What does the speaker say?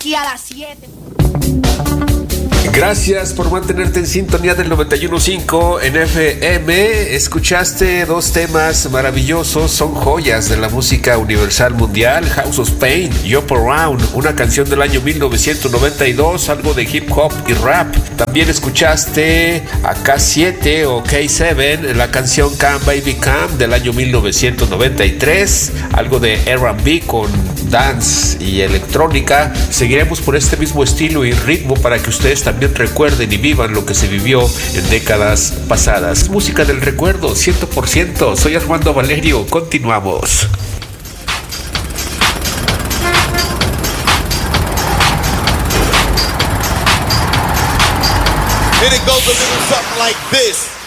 Y a las 7. Gracias por mantenerte en sintonía del 91.5 en FM. Escuchaste dos temas maravillosos, son joyas de la música universal mundial. House of Pain y Up Around, una canción del año 1992, algo de hip hop y rap. También escuchaste a K7 o K7, la canción Come Baby Come del año 1993, algo de R&B con dance y electrónica. Seguiremos por este mismo estilo y ritmo para que ustedes también recuerden y vivan lo que se vivió en décadas pasadas. Música del recuerdo, 100%. Soy Armando Valerio, continuamos. And it goes a little something like this.